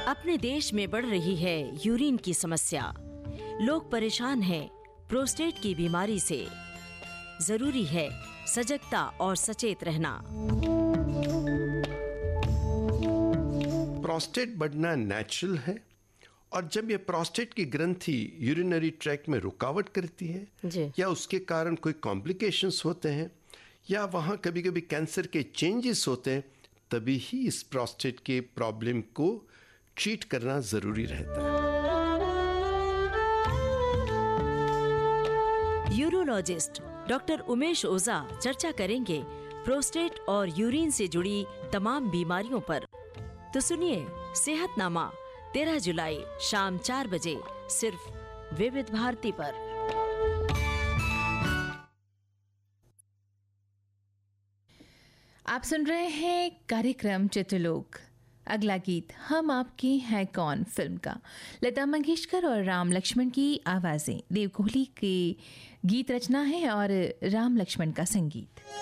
अपने देश में बढ़ रही है यूरिन की समस्या। लोग परेशान हैं प्रोस्टेट की बीमारी से। जरूरी है सजगता और सचेत रहना। प्रोस्टेट बढ़ना नेचुरल है और जब ये प्रोस्टेट की ग्रंथि यूरिनरी ट्रैक्ट में रुकावट करती है या उसके कारण कोई कॉम्प्लिकेशंस होते हैं या वहाँ कभी कभी कैंसर के चेंजेस होते हैं, तभी ही इस प्रोस्टेट के प्रॉब्लम को ट्रीट करना ज़रूरी रहता है। यूरोलॉजिस्ट डॉक्टर उमेश ओझा चर्चा करेंगे प्रोस्टेट और यूरिन से जुड़ी तमाम बीमारियों पर। तो सुनिए सेहतनामा 13 जुलाई शाम 4 बजे सिर्फ विविध भारती पर। आप सुन रहे हैं कार्यक्रम चित्रलोक। अगला गीत हम आपके हैं कौन फिल्म का। लता मंगेशकर और राम लक्ष्मण की आवाजें। देव कोहली की गीत रचना है और राम लक्ष्मण का संगीत।